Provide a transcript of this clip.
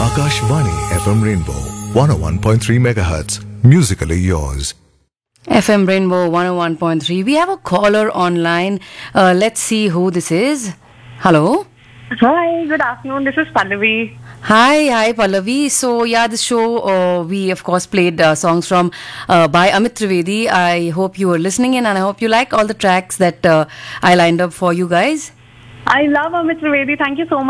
Akashvani FM Rainbow 101.3 megahertz. Musically yours. FM Rainbow 101.3. We have a caller online. Let's see who this is. Hello. Hi, good afternoon. This is Pallavi. Hi, Pallavi. So, yeah, this show, we of course played songs from by Amit Trivedi. I hope you were listening in and I hope you like all the tracks that I lined up for you guys. I love Amit Trivedi. Thank you so much.